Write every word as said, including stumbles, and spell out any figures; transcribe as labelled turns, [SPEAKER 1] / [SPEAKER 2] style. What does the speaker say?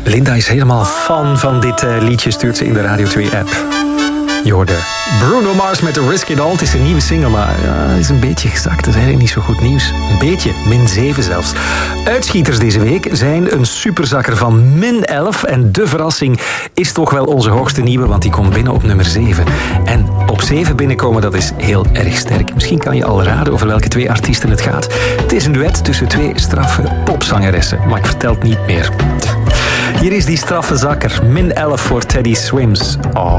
[SPEAKER 1] Linda is helemaal fan van dit uh, liedje, stuurt ze in de Radio twee-app. Je hoorde Bruno Mars met The Risk It All. Het is een nieuwe single, maar ja, het is een beetje gezakt. Dat is eigenlijk niet zo goed nieuws. Een beetje, min zeven zelfs. Uitschieters deze week zijn een superzakker van min elf. En de verrassing is toch wel onze hoogste nieuwe, want die komt binnen op nummer zeven. En op zeven binnenkomen, dat is heel erg sterk. Misschien kan je al raden over welke twee artiesten het gaat. Het is een duet tussen twee straffe popzangeressen, maar ik vertel het niet meer. Hier is die straffe zakker, min elf voor Teddy Swims. Oh.